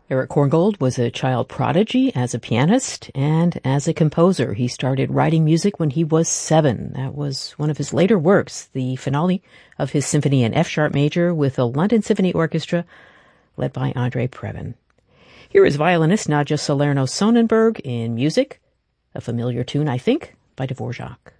Eric Korngold was a child prodigy as a pianist and as a composer. He started writing music when he was 7. That was one of his later works, the finale of his symphony in F-sharp major with the London Symphony Orchestra, led by Andre Previn. Here is violinist Nadja Salerno Sonnenberg in music, a familiar tune, I think, by Dvorak.